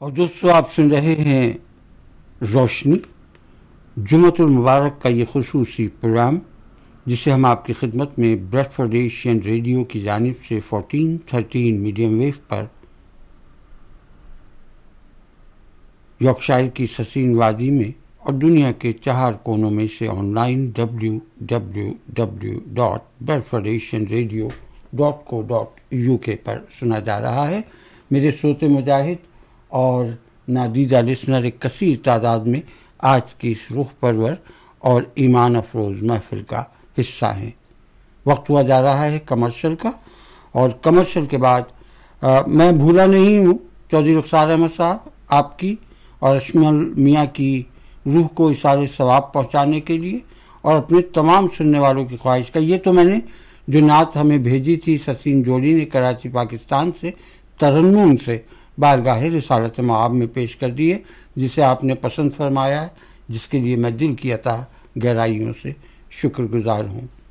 اور دوستو آپ سن رہے ہیں روشنی جمعۃ المبارک کا یہ خصوصی پروگرام، جسے ہم آپ کی خدمت میں بریڈفورڈ ایشین ریڈیو کی جانب سے 1413 میڈیم ویو پر یارکشائر کی سسین وادی میں اور دنیا کے 4 کونوں میں سے آن لائن www.bradfordasianradio.co.uk پر سنا جا رہا ہے۔ میرے سوتے مجاہد اور نادیدہ لسنر ایک کثیر تعداد میں آج کی اس روح پرور اور ایمان افروز محفل کا حصہ ہیں۔ وقت ہوا جا رہا ہے کمرشل کا، اور کمرشل کے بعد میں بھولا نہیں ہوں چودھری رخسار احمد صاحب آپ کی اور اشمل میاں کی روح کو اثارِ ثواب پہنچانے کے لیے، اور اپنے تمام سننے والوں کی خواہش کا یہ تو میں نے جو نعت ہمیں بھیجی تھی سسین جوڑی نے کراچی پاکستان سے ترنم سے بارگاہ رسالت مآب میں پیش کر دیے، جسے آپ نے پسند فرمایا ہے، جس کے لیے میں دل کی عطا گہرائیوں سے شکر گزار ہوں۔